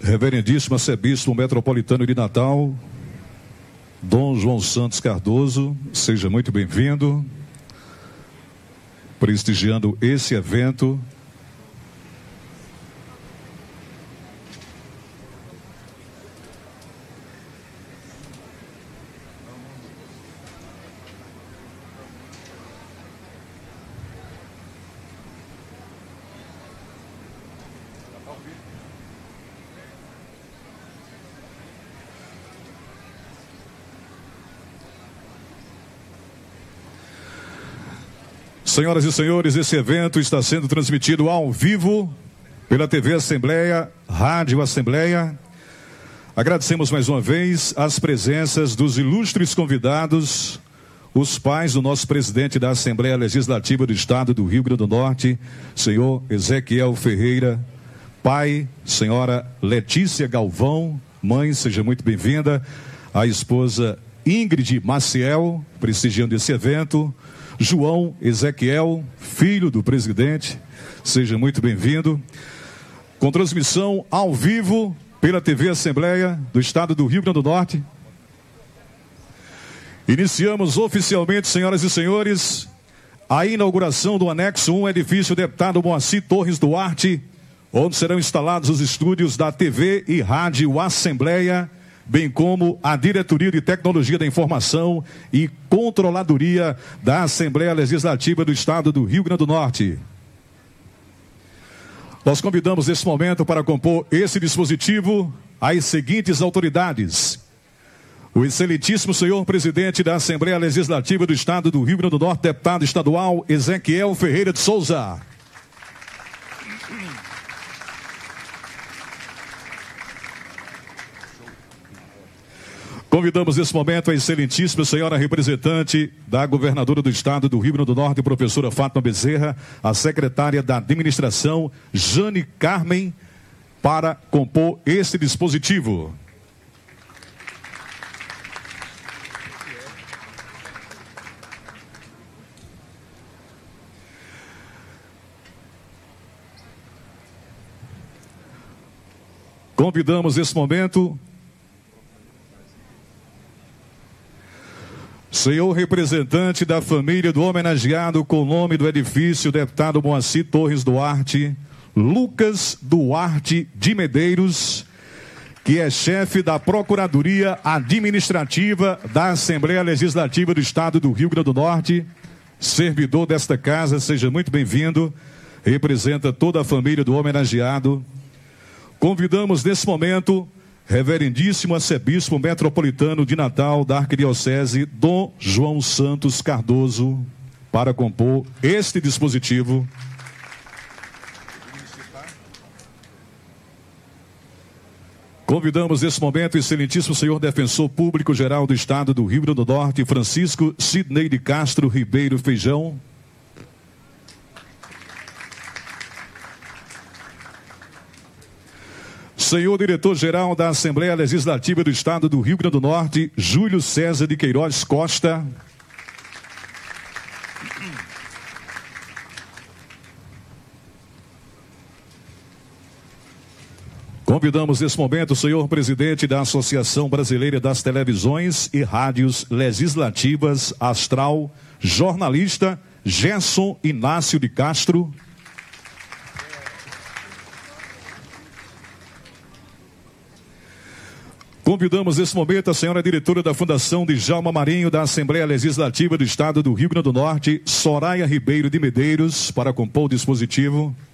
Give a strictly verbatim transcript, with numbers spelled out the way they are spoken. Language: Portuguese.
Reverendíssimo Arcebispo Metropolitano de Natal, Dom João Santos Cardoso, seja muito bem-vindo, prestigiando esse evento. Senhoras e senhores, esse evento está sendo transmitido ao vivo pela T V Assembleia, Rádio Assembleia. Agradecemos mais uma vez as presenças dos ilustres convidados, os pais do nosso presidente da Assembleia Legislativa do Estado do Rio Grande do Norte, senhor Ezequiel Ferreira, pai, senhora Letícia Galvão, mãe, seja muito bem-vinda, a esposa Ingrid Maciel, prestigiando esse evento, João Ezequiel, filho do presidente, seja muito bem-vindo. Com transmissão ao vivo pela T V Assembleia do Estado do Rio Grande do Norte. Iniciamos oficialmente, senhoras e senhores, a inauguração do anexo um, edifício deputado Moacir Torres Duarte, onde serão instalados os estúdios da T V e Rádio Assembleia, bem como a Diretoria de Tecnologia da Informação e Controladoria da Assembleia Legislativa do Estado do Rio Grande do Norte. Nós convidamos nesse momento para compor esse dispositivo as seguintes autoridades: o excelentíssimo senhor presidente da Assembleia Legislativa do Estado do Rio Grande do Norte, deputado estadual Ezequiel Ferreira de Souza. Convidamos nesse momento a excelentíssima senhora representante da governadora do Estado do Rio Grande do Norte, professora Fátima Bezerra, a secretária da administração, Jane Carmen, para compor esse dispositivo. Convidamos nesse momento senhor representante da família do homenageado com o nome do edifício, deputado Moacir Torres Duarte, Lucas Duarte de Medeiros, que é chefe da Procuradoria Administrativa da Assembleia Legislativa do Estado do Rio Grande do Norte, servidor desta casa, seja muito bem-vindo, representa toda a família do homenageado. Convidamos nesse momento Reverendíssimo Arcebispo Metropolitano de Natal da Arquidiocese, Dom João Santos Cardoso, para compor este dispositivo. Convidamos nesse momento o excelentíssimo senhor Defensor Público Geral do Estado do Rio Grande do Norte, Francisco Sidney de Castro Ribeiro Feijão. Senhor diretor-geral da Assembleia Legislativa do Estado do Rio Grande do Norte, Júlio César de Queiroz Costa. Convidamos nesse momento o senhor presidente da Associação Brasileira das Televisões e Rádios Legislativas, Astral, jornalista Gerson Inácio de Castro. Convidamos nesse momento a senhora diretora da Fundação Djalma Marinho da Assembleia Legislativa do Estado do Rio Grande do Norte, Soraya Ribeiro de Medeiros, para compor o dispositivo.